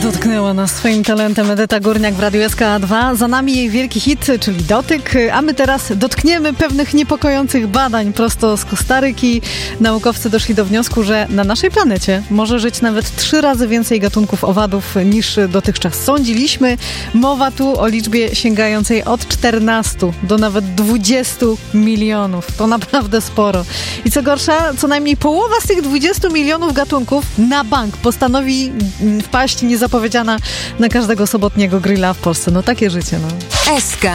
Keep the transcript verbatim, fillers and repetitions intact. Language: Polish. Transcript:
Dotknęła nas swoim talentem Edyta Górniak w Radiu S K A dwa. Za nami jej wielki hit, czyli Dotyk, a my teraz dotkniemy pewnych niepokojących badań prosto z Kostaryki. Naukowcy doszli do wniosku, że na naszej planecie może żyć nawet trzy razy więcej gatunków owadów niż dotychczas sądziliśmy. Mowa tu o liczbie sięgającej od czternastu do nawet dwudziestu milionów. To naprawdę sporo. I co gorsza, co najmniej połowa z tych dwudziestu milionów gatunków na bank postanowi wpaść niezapowiedziana na każdego sobotniego grilla w Polsce. No takie życie, no. S K